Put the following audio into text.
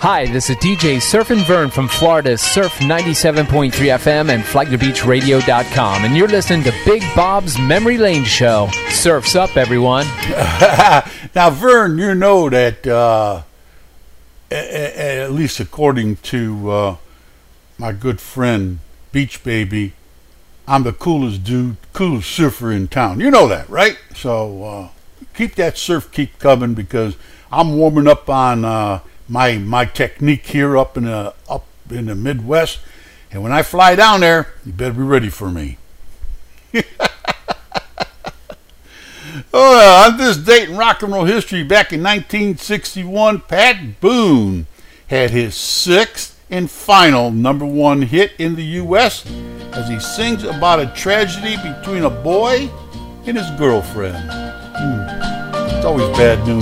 Hi, this is DJ Surfin' Vern from Florida's Surf 97.3 FM and FlagTheBeachRadio.com, and you're listening to Big Bob's Memory Lane Show. Surf's up, everyone. Now, Vern, you know that, at least according to my good friend Beach Baby, I'm the coolest dude, coolest surfer in town. You know that, right? So keep that surf keep coming, because I'm warming up on my technique here up in the Midwest, and when I fly down there, you better be ready for me. On this date in rock and roll history, back in 1961, Pat Boone had his sixth and final #1 hit in the U.S. as he sings about a tragedy between a boy and his girlfriend. It's always bad news